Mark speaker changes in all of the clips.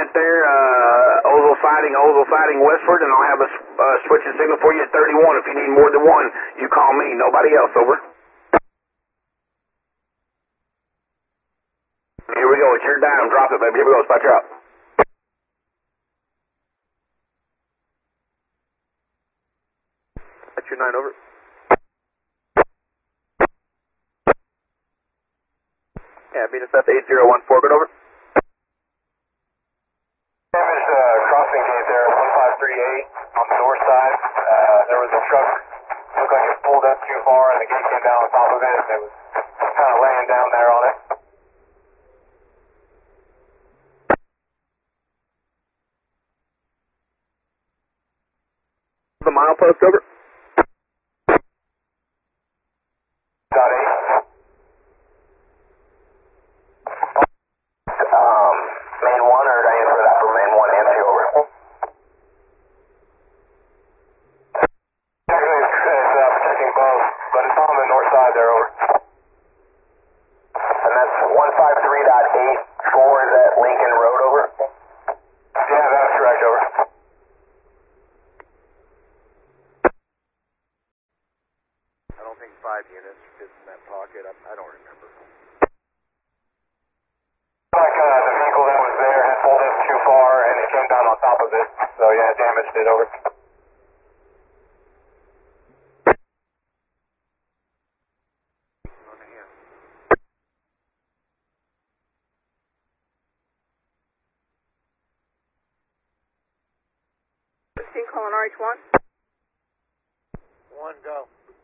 Speaker 1: unit there, Ozil siding westward, and I'll have a switching signal for you at 31. If you need more than one, you call me. Nobody else, over. Here we go. It's your dime. Drop it, baby. Here we go. Spot drop.
Speaker 2: That's your 9, over. Yeah, meet us at the 8014, good, over.
Speaker 3: Damage crossing gate there, 1538 on the north side. There was a truck, looked like it pulled up too far, and the gate came down on top of it, and it was kind of laying down there on it.
Speaker 2: The milepost, over.
Speaker 3: Got 8. Main 1, or did I answer that for main 1 and 2, over? Technically it's protecting both, but it's on the north side there, over. And that's 153.84, is that Lincoln Road, over? Yeah, that's correct, over.
Speaker 2: I don't think 5 units fits in that pocket. I don't remember.
Speaker 3: Like the vehicle that was there had pulled up too far and it came down on top of it. So yeah, it damaged it, over.
Speaker 2: On hand.
Speaker 4: 16 calling RH1.
Speaker 2: 1, go.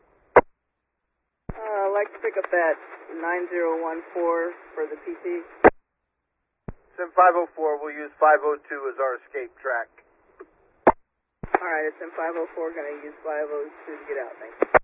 Speaker 4: I'd like to pick up that 9014 for the PT.
Speaker 2: SIM 504, we'll use 502 as our escape track.
Speaker 4: Alright, it's in 504, gonna use 502 to get out, thanks.